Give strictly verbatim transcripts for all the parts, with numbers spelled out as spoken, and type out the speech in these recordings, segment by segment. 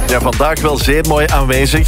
Ja, vandaag wel zeer mooi aanwezig.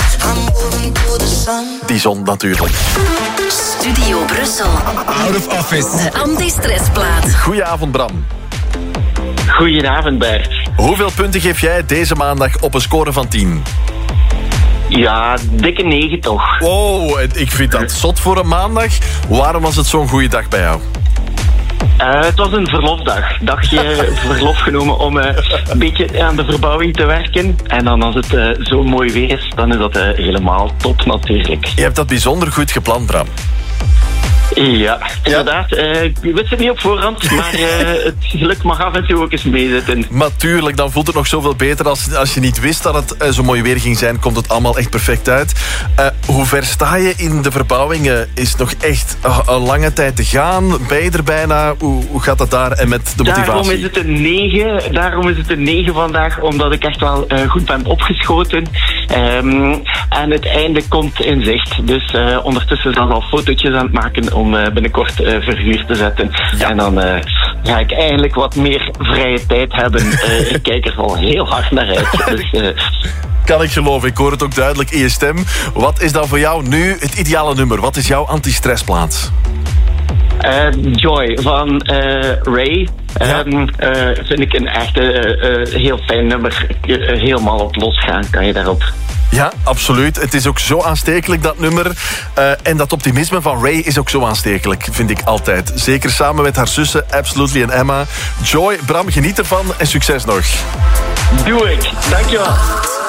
Die zon natuurlijk. Studio Brussel. Out of office. De anti-stressplaat. Goedenavond, Bram. Goedenavond, Bert. Hoeveel punten geef jij deze maandag op een score van tien? Ja, dikke negen toch. Oh, ik vind dat zot voor een maandag. Waarom was het zo'n goede dag bij jou? Uh, het was een verlofdag. Dagje verlof genomen om uh, een beetje aan de verbouwing te werken. En dan als het uh, zo mooi weer is, dan is dat uh, helemaal top natuurlijk. Je hebt dat bijzonder goed gepland, Bram. Ja, inderdaad. Uh, ik wist het niet op voorhand, maar uh, het geluk mag af en toe ook eens meezitten. Maar tuurlijk, dan voelt het nog zoveel beter. Als, als je niet wist dat het uh, zo mooi weer ging zijn, komt het allemaal echt perfect uit. Uh, hoe ver sta je in de verbouwingen? Is het nog echt uh, een lange tijd te gaan? Ben je er bijna? Hoe, hoe gaat dat daar en met de motivatie? Daarom is het een negen. Daarom is het een negen vandaag, omdat ik echt wel uh, goed ben opgeschoten. Um, en het einde komt in zicht. Dus uh, ondertussen zijn we al fotootjes aan het maken om uh, binnenkort uh, verhuur te zetten. Ja. En dan uh, ga ik eindelijk wat meer vrije tijd hebben. Uh, ik kijk er al heel hard naar uit. Dus, uh, kan ik geloven, ik hoor het ook duidelijk in je stem. Wat is dan voor jou nu het ideale nummer? Wat is jouw anti-stressplaat? Uh, Joy van uh, Ray. Ja. Um, uh, vind ik een echt uh, uh, heel fijn nummer. Uh, helemaal op losgaan kan je daarop. Ja, absoluut. Het is ook zo aanstekelijk, dat nummer. Uh, en dat optimisme van Ray is ook zo aanstekelijk, vind ik altijd. Zeker samen met haar zussen, Absolutely en Emma. Joy, Bram, geniet ervan en succes nog. Doe ik. Dankjewel.